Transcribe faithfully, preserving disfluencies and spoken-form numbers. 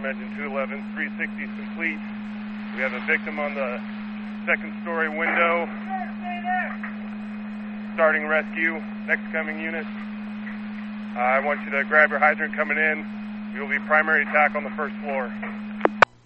alarm, engine two eleven, three sixty is complete. We have a victim on the second story window. Starting rescue, next coming unit. Uh, I want you to grab your hydrant coming in. We will be primary attack on the first floor.